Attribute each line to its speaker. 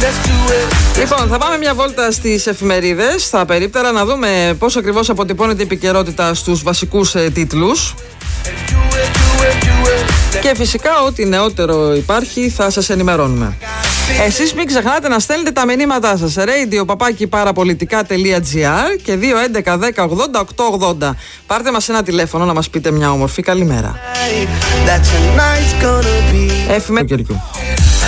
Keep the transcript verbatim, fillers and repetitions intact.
Speaker 1: Λοιπόν, θα πάμε μια βόλτα στις εφημερίδες, στα περίπτερα, να δούμε πώς ακριβώς αποτυπώνεται η επικαιρότητα στους βασικούς ε, τίτλους. Και φυσικά ό,τι νεότερο υπάρχει θα σας ενημερώνουμε. Εσείς μην ξεχνάτε να στέλνετε τα μηνύματά σας. radio παπάκι παραπολιτικά τελεία gr και δύο έντεκα δέκα ογδόντα οκτώ ογδόντα. Πάρτε μας ένα τηλέφωνο να μας πείτε μια όμορφη καλημέρα. Εφημερίδα του καιριού.